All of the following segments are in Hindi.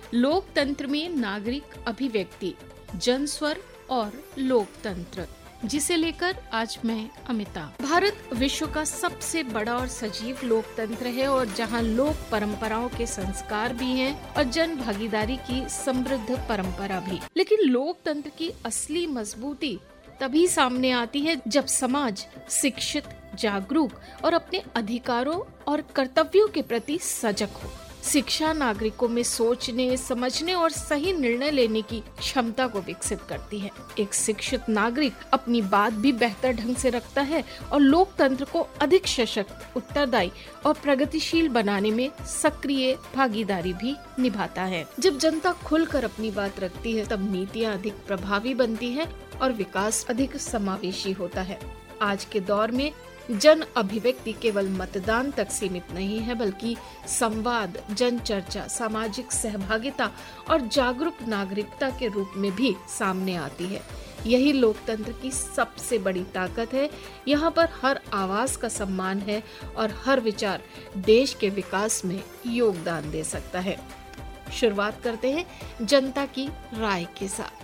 लोकतंत्र में नागरिक अभिव्यक्ति, जनस्वर और लोकतंत्र, जिसे लेकर आज मैं अमिता। भारत विश्व का सबसे बड़ा और सजीव लोकतंत्र है और जहां लोक परंपराओं के संस्कार भी हैं और जन भागीदारी की समृद्ध परंपरा भी। लेकिन लोकतंत्र की असली मजबूती तभी सामने आती है जब समाज शिक्षित, जागरूक और अपने अधिकारों और कर्तव्यों के प्रति सजग हो। शिक्षा नागरिकों में सोचने, समझने और सही निर्णय लेने की क्षमता को विकसित करती है। एक शिक्षित नागरिक अपनी बात भी बेहतर ढंग से रखता है और लोकतंत्र को अधिक सशक्त, उत्तरदायी और प्रगतिशील बनाने में सक्रिय भागीदारी भी निभाता है। जब जनता खुलकर अपनी बात रखती है, तब नीतियाँ अधिक प्रभावी बनती है और विकास अधिक समावेशी होता है। आज के दौर में जन अभिव्यक्ति केवल मतदान तक सीमित नहीं है, बल्कि संवाद, जन चर्चा, सामाजिक सहभागिता और जागरूक नागरिकता के रूप में भी सामने आती है। यही लोकतंत्र की सबसे बड़ी ताकत है। यहाँ पर हर आवाज का सम्मान है और हर विचार देश के विकास में योगदान दे सकता है। शुरुआत करते हैं जनता की राय के साथ।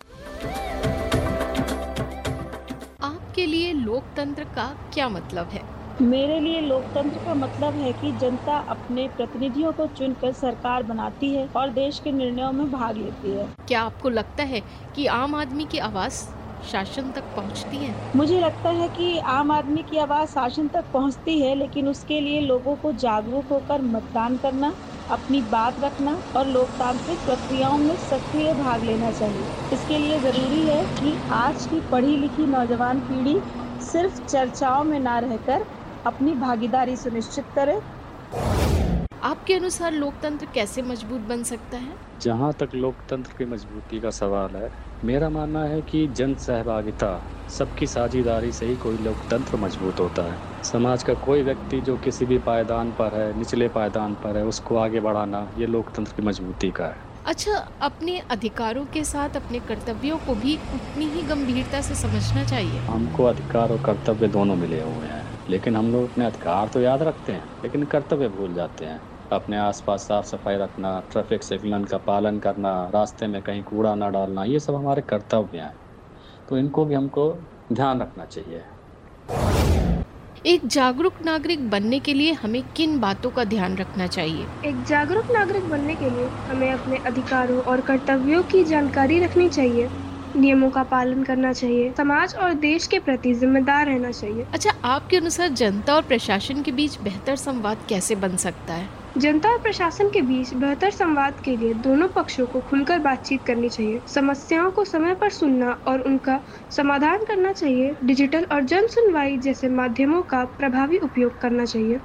के लिए लोकतंत्र का क्या मतलब है? मेरे लिए लोकतंत्र का मतलब है कि जनता अपने प्रतिनिधियों को चुनकर सरकार बनाती है और देश के निर्णयों में भाग लेती है। क्या आपको लगता है कि आम आदमी की आवाज शासन तक पहुंचती है? मुझे लगता है कि आम आदमी की आवाज शासन तक पहुंचती है, लेकिन उसके लिए लोगों को जागरूक होकर मतदान करना, अपनी बात रखना और लोकतांत्रिक प्रक्रियाओं में सक्रिय भाग लेना चाहिए। इसके लिए जरूरी है कि आज की पढ़ी लिखी नौजवान पीढ़ी सिर्फ चर्चाओं में ना रहकर अपनी भागीदारी सुनिश्चित करे। आपके अनुसार लोकतंत्र कैसे मजबूत बन सकता है? जहाँ तक लोकतंत्र की मजबूती का सवाल है, मेरा मानना है कि जन सहभागिता, सबकी साझेदारी से ही कोई लोकतंत्र मजबूत होता है। समाज का कोई व्यक्ति जो किसी भी पायदान पर है, निचले पायदान पर है, उसको आगे बढ़ाना, ये लोकतंत्र की मजबूती का है। अच्छा, अपने अधिकारों के साथ अपने कर्तव्यों को भी उतनी ही गंभीरता से समझना चाहिए। हमको अधिकार और कर्तव्य दोनों मिले हुए हैं, लेकिन हम लोग अपने अधिकार तो याद रखते हैं, लेकिन कर्तव्य भूल जाते हैं। अपने आसपास साफ सफाई रखना, ट्रैफिक सिग्नल का पालन करना, रास्ते में कहीं कूड़ा ना डालना, ये सब हमारे कर्तव्य हैं, तो इनको भी हमको ध्यान रखना चाहिए। एक जागरूक नागरिक बनने के लिए हमें किन बातों का ध्यान रखना चाहिए? एक जागरूक नागरिक बनने के लिए हमें अपने अधिकारों और कर्तव्यों की जानकारी रखनी चाहिए, नियमों का पालन करना चाहिए, समाज और देश के प्रति जिम्मेदार रहना चाहिए। अच्छा, आपके अनुसार जनता और प्रशासन के बीच बेहतर संवाद कैसे बन सकता है? जनता और प्रशासन के बीच बेहतर संवाद के लिए दोनों पक्षों को खुलकर बातचीत करनी चाहिए, समस्याओं को समय पर सुनना और उनका समाधान करना चाहिए। डिजिटल और जन सुनवाई जैसे माध्यमों का प्रभावी उपयोग करना चाहिए।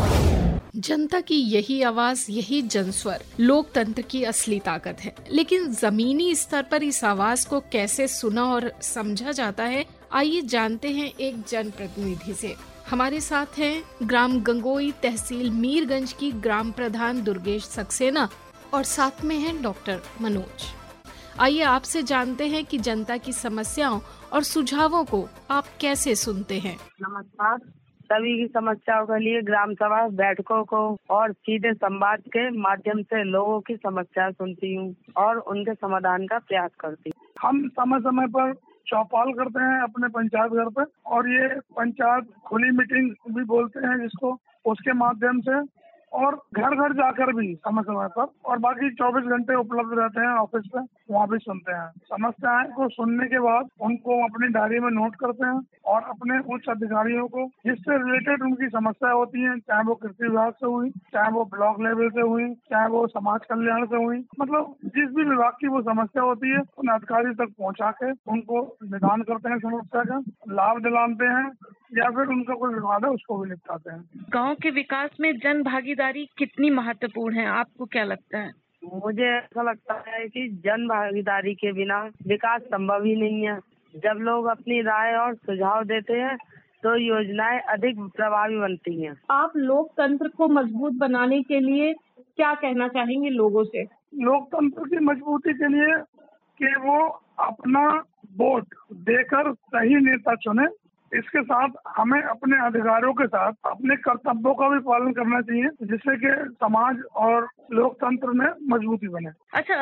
जनता की यही आवाज, यही जनस्वर लोकतंत्र की असली ताकत है। लेकिन जमीनी स्तर पर इस आवाज को कैसे सुना और समझा जाता है, आइए जानते हैं एक जनप्रतिनिधि से। हमारे साथ हैं ग्राम गंगोई, तहसील मीरगंज की ग्राम प्रधान दुर्गेश सक्सेना और साथ में हैं डॉक्टर मनोज। आइए आपसे जानते हैं कि जनता की समस्याओं और सुझावों को आप कैसे सुनते हैं। नमस्कार। सभी की समस्याओं के लिए ग्राम सभा बैठकों को और सीधे संवाद के माध्यम से लोगों की समस्या सुनती हूँ और उनके समाधान का प्रयास करती हूँ। हम समय समय पर चौपाल करते हैं अपने पंचायत घर पे, और ये पंचायत खुली मीटिंग भी बोलते हैं जिसको, उसके माध्यम से, और घर घर जाकर भी समय समय पर, और बाकी 24 घंटे उपलब्ध रहते हैं ऑफिस पे, वहाँ भी सुनते हैं। समस्याएं को सुनने के बाद उनको अपनी डायरी में नोट करते हैं और अपने उच्च अधिकारियों को जिससे रिलेटेड उनकी समस्या होती है, चाहे वो कृषि विभाग से हुई, चाहे वो ब्लॉक लेवल से हुई, चाहे वो समाज कल्याण से हुई, मतलब जिस भी विभाग की वो समस्या होती है, उन अधिकारी तक पहुँचा के उनको निदान करते हैं, समस्या का लाभ दिलाते हैं, या फिर उनका कोई विवाद है उसको भी निपटाते हैं। गांव के विकास में जन भागीदारी कितनी महत्वपूर्ण है, आपको क्या लगता है? मुझे ऐसा लगता है कि जन भागीदारी के बिना विकास संभव ही नहीं है। जब लोग अपनी राय और सुझाव देते हैं तो योजनाएं अधिक प्रभावी बनती हैं। आप लोकतंत्र को मजबूत बनाने के लिए क्या कहना चाहेंगे लोगों से? लोकतंत्र की मजबूती के लिए कि वो अपना वोट देकर सही नेता चुने, इसके साथ हमें अपने अधिकारों के साथ अपने कर्तव्यों का भी पालन करना चाहिए, जिससे कि समाज और लोकतंत्र में मजबूती बने। अच्छा,